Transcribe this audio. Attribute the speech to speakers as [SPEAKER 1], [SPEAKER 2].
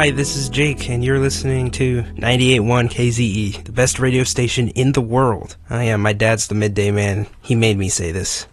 [SPEAKER 1] Hi, this is Jake, and you're listening to 98.1 KZE, the best radio station in the world. My dad's the midday man. He made me say this.